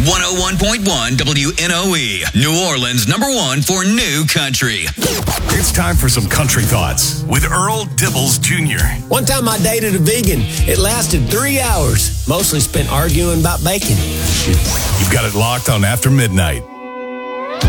101.1 WNOE, New Orleans #1 for new country. It's time for some country thoughts with Earl Dibbles Jr. One time I dated a vegan. It lasted 3 hours. Mostly spent arguing about bacon. You've got it locked on After Midnight.